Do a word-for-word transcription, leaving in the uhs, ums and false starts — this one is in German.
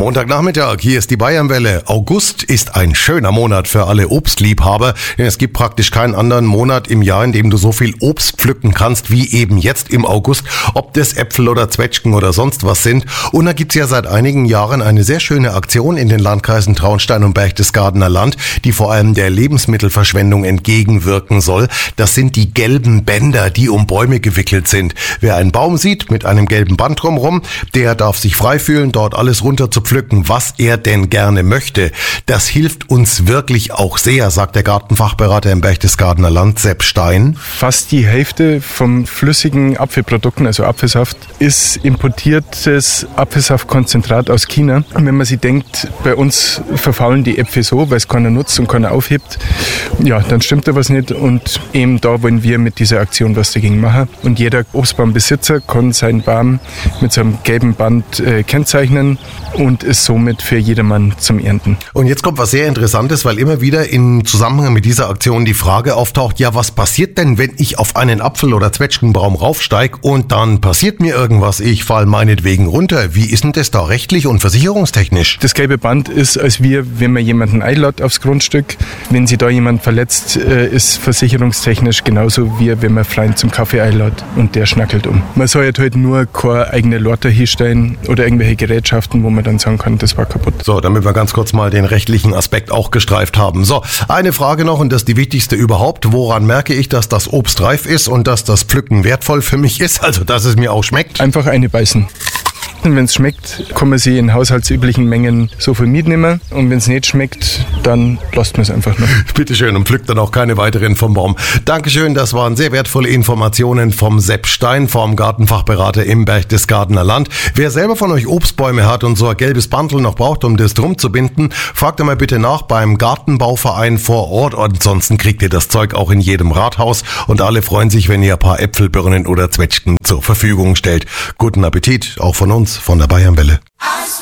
Montagnachmittag, hier ist die Bayernwelle. August ist ein schöner Monat für alle Obstliebhaber, denn es gibt praktisch keinen anderen Monat im Jahr, in dem du so viel Obst pflücken kannst wie eben jetzt im August, ob das Äpfel oder Zwetschgen oder sonst was sind. Und da gibt's ja seit einigen Jahren eine sehr schöne Aktion in den Landkreisen Traunstein und Berchtesgadener Land, die vor allem der Lebensmittelverschwendung entgegenwirken soll. Das sind die gelben Bänder, die um Bäume gewickelt sind. Wer einen Baum sieht mit einem gelben Band drumherum, der darf sich frei fühlen, dort alles runter zu pflücken, was er denn gerne möchte. Das hilft uns wirklich auch sehr, sagt der Gartenfachberater im Berchtesgadener Land, Sepp Stein. Fast die Hälfte vom flüssigen Apfelprodukten, also Apfelsaft, ist importiertes Apfelsaftkonzentrat aus China. Und wenn man sich denkt, bei uns verfaulen die Äpfel so, weil es keiner nutzt und keiner aufhebt, ja, dann stimmt da was nicht. Und eben da wollen wir mit dieser Aktion was dagegen machen. Und jeder Obstbaumbesitzer kann seinen Baum mit so einem gelben Band äh, kennzeichnen und ist somit für jedermann zum Ernten. Und jetzt kommt was sehr Interessantes, weil immer wieder im Zusammenhang mit dieser Aktion die Frage auftaucht, ja, was passiert denn, wenn ich auf einen Apfel- oder Zwetschgenbaum raufsteige und dann passiert mir irgendwas, ich fall meinetwegen runter. Wie ist denn das da rechtlich und versicherungstechnisch? Das gelbe Band ist, als wir, wenn man jemanden einlädt aufs Grundstück, wenn sich da jemand verletzt, ist versicherungstechnisch genauso wie wenn man Freund zum Kaffee einlädt und der schnackelt um. Man soll jetzt halt nur keine eigene Lorte hinstellen oder irgendwelche Gerätschaften, wo man dann sagen kann, das war kaputt. So, damit wir ganz kurz mal den rechtlichen Aspekt auch gestreift haben. So, eine Frage noch und das ist die wichtigste überhaupt. Woran merke ich, dass das Obst reif ist und dass das Pflücken wertvoll für mich ist, also dass es mir auch schmeckt? Einfach eine beißen. Wenn es schmeckt, kann man sie in haushaltsüblichen Mengen so viel mitnehmen. Und wenn es nicht schmeckt, dann lasst man es einfach noch. Bitteschön und pflückt dann auch keine weiteren vom Baum. Dankeschön, das waren sehr wertvolle Informationen vom Sepp Stein, vom Gartenfachberater im Berchtesgadener Land. Wer selber von euch Obstbäume hat und so ein gelbes Bandel noch braucht, um das drum zu binden, fragt einmal bitte nach beim Gartenbauverein vor Ort. Ansonsten kriegt ihr das Zeug auch in jedem Rathaus. Und alle freuen sich, wenn ihr ein paar Äpfel, Birnen oder Zwetschgen zur Verfügung stellt. Guten Appetit, auch von uns. Von der Bayernwelle.